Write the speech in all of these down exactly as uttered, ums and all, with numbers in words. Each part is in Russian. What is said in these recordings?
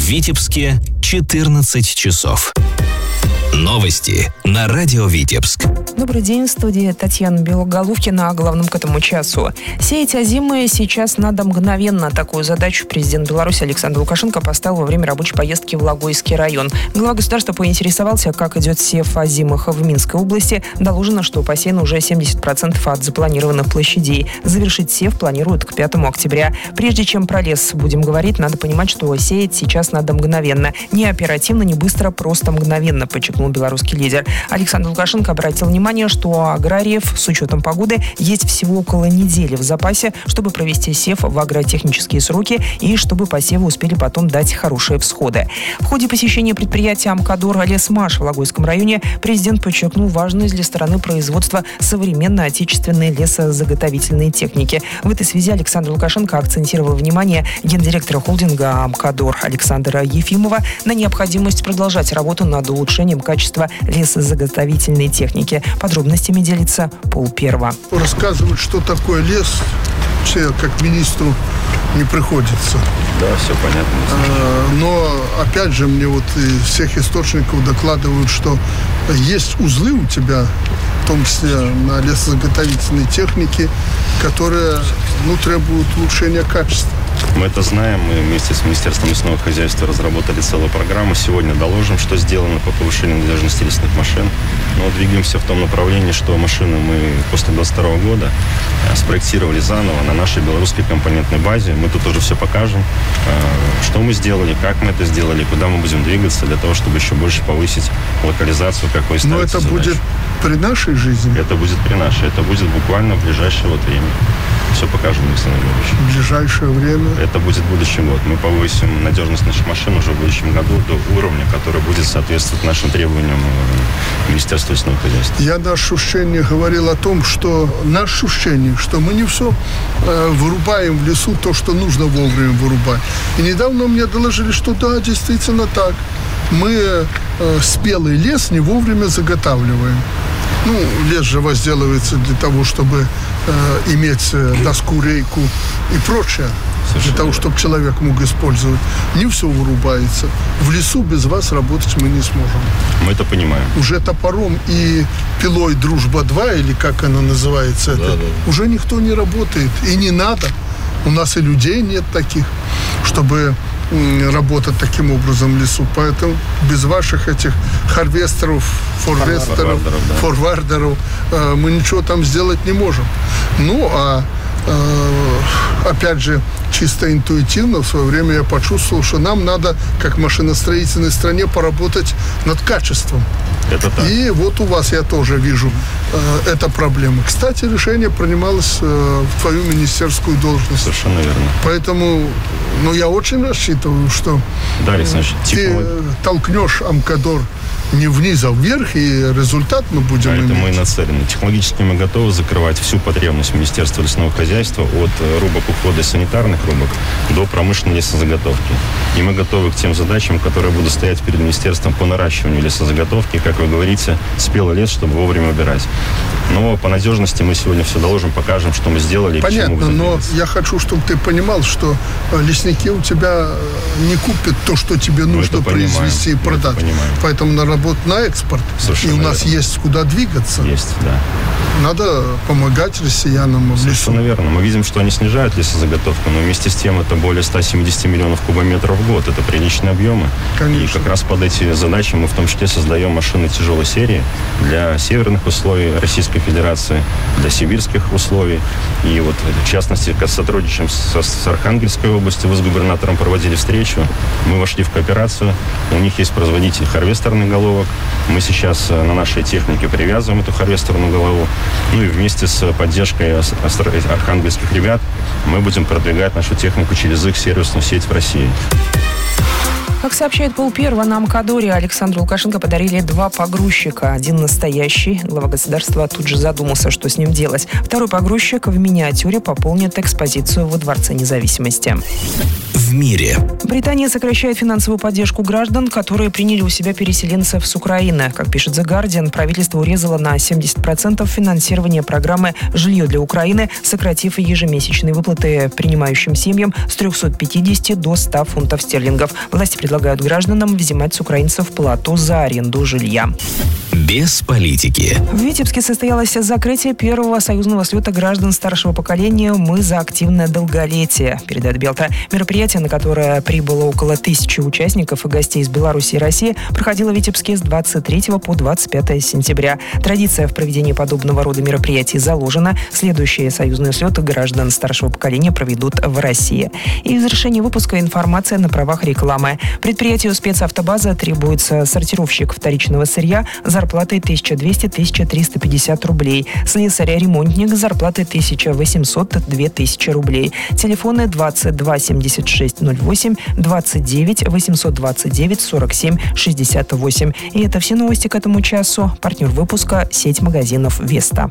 Витебске четырнадцать часов. Новости на радио Витебск. Добрый день, в студии Татьяна Белоголовкина. О главном к этому часу. Сеять озимые сейчас надо мгновенно. Такую задачу президент Беларуси Александр Лукашенко поставил во время рабочей поездки в Логойский район. Глава государства поинтересовался, как идет сев озимых в Минской области. Доложено, что посеяно уже семьдесят процентов от запланированных площадей. Завершить сев планируют к пятому октября. Прежде чем про лес будем говорить, надо понимать, что сеять сейчас надо мгновенно. Не оперативно, не быстро, просто мгновенно, подчеркнул белорусский лидер. Александр Лукашенко обратил внимание, что у аграриев с учетом погоды есть всего около недели в запасе, чтобы провести сев в агротехнические сроки и чтобы посевы успели потом дать хорошие всходы. В ходе посещения предприятия «Амкадор Лесмаш» в Логойском районе президент подчеркнул важность для страны производства современной отечественной лесозаготовительной техники. В этой связи Александр Лукашенко акцентировал внимание гендиректора холдинга «Амкадор» Александра Ефимова на необходимость продолжать работу над улучшением качества лесозаготовительной техники. Подробностями делится Пол Первого. Рассказывать, что такое лес, все как министру не приходится. Да, все понятно. Но, опять же, мне вот из всех источников докладывают, что есть узлы у тебя, в том числе на лесозаготовительной технике, которые, ну, требуют улучшения качества. Мы это знаем. Мы вместе с Министерством лесного хозяйства разработали целую программу. Сегодня доложим, что сделано по повышению надежности лесных машин. Но двигаемся в том направлении, что машины мы после двадцать второго года спроектировали заново на нашей белорусской компонентной базе. Мы тут тоже все покажем, что мы сделали, как мы это сделали, куда мы будем двигаться для того, чтобы еще больше повысить локализацию, какой ставится. Но это задачу. Будет при нашей жизни? Это будет при нашей. Это будет буквально в ближайшее вот время. Все покажем, Александр Григорьевич. В ближайшее время? Это будет в будущем год. Мы повысим надежность наших машин уже в будущем году до уровня, который будет соответствовать нашим требованиям Министерства лесного хозяйства. Я на ощущение говорил о том, что на ощущение, что мы не все э, вырубаем в лесу то, что нужно вовремя вырубать. И недавно мне доложили, что да, действительно так. Мы э, спелый лес не вовремя заготавливаем. Ну, лес же возделывается для того, чтобы э, иметь доску, рейку и прочее. Совершенно для того, чтобы человек мог использовать. Не все вырубается. В лесу без вас работать мы не сможем. Мы это понимаем. Уже топором и пилой «Дружба-два», или как она называется, да, это, да. Уже никто не работает. И не надо. У нас и людей нет таких, чтобы работать таким образом в лесу. Поэтому без ваших этих харвестеров, форвестеров, форвардеров, да. форвардеров э, мы ничего там сделать не можем. Ну, а э, опять же, чисто интуитивно в свое время я почувствовал, что нам надо, как машиностроительной стране, поработать над качеством. Это так. И вот у вас я тоже вижу э, эта проблема. Кстати, решение принималось э, в твою министерскую должность. Совершенно верно. Поэтому, ну, я очень рассчитываю, что да, Александр, ты типа... толкнешь Амкадор не вниз, а вверх, и результат мы будем а иметь. Это мы нацелены. Технологически мы готовы закрывать всю потребность Министерства лесного хозяйства от рубок ухода санитарных рубок до промышленной лесозаготовки. И мы готовы к тем задачам, которые будут стоять перед Министерством по наращиванию лесозаготовки, как вы говорите, спелый лес, чтобы вовремя убирать. Но по надежности мы сегодня все доложим, покажем, что мы сделали. Понятно, но я хочу, чтобы ты понимал, что лесники у тебя не купят то, что тебе нужно произвести и продать. Поэтому надо работать на экспорт. Совершенно и у нас верно. Есть куда двигаться. Есть, да. Надо помогать россиянам в лесу. Совершенно верно. Мы видим, что они снижают лесозаготовку, но вместе с тем это более ста семидесяти миллионов кубометров в год. Это приличные объемы. Конечно. И как раз под эти задачи мы в том числе создаем машины тяжелой серии для северных условий Российской Федерации, для сибирских условий. И вот, в частности, сотрудничаем с, с Архангельской областью. Вы с губернатором проводили встречу. Мы вошли в кооперацию. У них есть производитель харвестерных головок. Мы сейчас на нашей технике привязываем эту харвестерную голову. Ну и вместе с поддержкой архангельских ребят мы будем продвигать нашу технику через их сервисную сеть в России. Как сообщает Пол Первого, на Амкадоре Александру Лукашенко подарили два погрузчика. Один настоящий. Глава государства тут же задумался, что с ним делать. Второй погрузчик в миниатюре пополнит экспозицию во Дворце независимости. В мире. Британия сокращает финансовую поддержку граждан, которые приняли у себя переселенцев с Украины. Как пишет The Guardian, правительство урезало на семьдесят процентов финансирование программы «Жилье для Украины», сократив ежемесячные выплаты принимающим семьям с трехсот пятидесяти до ста фунтов стерлингов. Власти предлагают гражданам взимать с украинцев плату за аренду жилья. Без политики. В Витебске состоялось закрытие первого союзного слета граждан старшего поколения «Мы за активное долголетие», передает Белта. Мероприятие, на которое прибыло около тысячи участников и гостей из Беларуси и России, проходило в Витебске с двадцать третьего по двадцать пятое сентября. Традиция в проведении подобного рода мероприятий заложена. Следующие союзные слеты граждан старшего поколения проведут в России. И в завершении выпуска информация на правах рекламы. Предприятию «Спецавтобаза» требуется сортировщик вторичного сырья с зарплатой тысяча двести - тысяча триста пятьдесят рублей. Слесарь-ремонтник с зарплатой тысяча восемьсот - две тысячи рублей. Телефоны двадцать два семьдесят шесть ноль восемь, двадцать девять восемьсот двадцать девять сорок семь шестьдесят восемь. И это все новости к этому часу. Партнер выпуска — сеть магазинов «Веста».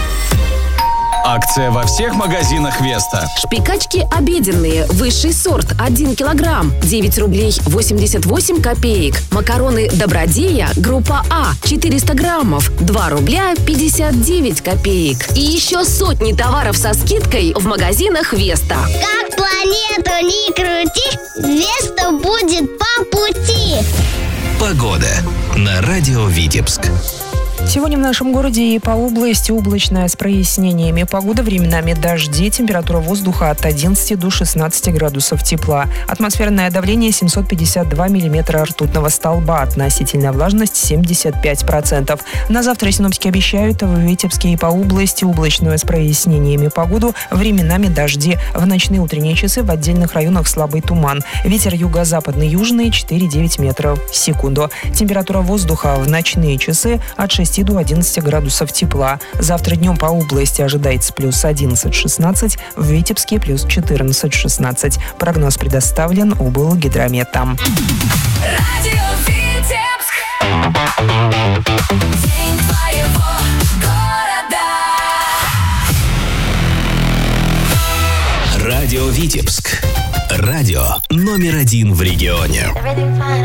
Акция во всех магазинах «Веста». Шпикачки обеденные, высший сорт, один килограмм, девять рублей восемьдесят восемь копеек. Макароны «Добродея», группа А, четыреста граммов, два рубля пятьдесят девять копеек. И еще сотни товаров со скидкой в магазинах «Веста». Как планету не крути, «Веста» будет по пути. Погода на радио Витебск. Сегодня в нашем городе и по области облачная с прояснениями. Погода, временами дожди, температура воздуха от одиннадцати до шестнадцати градусов тепла. Атмосферное давление семьсот пятьдесят два миллиметра ртутного столба. Относительная влажность семьдесят пять процентов. На завтра синоптики обещают в Витебске и по области облачную с прояснениями погоду, временами дожди. В ночные утренние часы в отдельных районах слабый туман. Ветер юго-западный южный четыре - девять метров в секунду. Температура воздуха в ночные часы от шести до одиннадцати градусов тепла. Завтра днем по области ожидается плюс одиннадцать - шестнадцать, в Витебске плюс четырнадцать - шестнадцать. Прогноз предоставлен облгидрометом. Радио Витебск. День твоего города. Радио Витебск. Радио номер один в регионе.